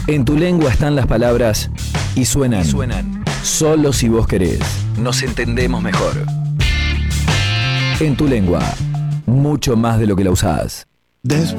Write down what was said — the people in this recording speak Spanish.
En tu lengua están las palabras y suenan. Solo si vos querés. Nos entendemos mejor. En tu lengua, mucho más de lo que la usás. Después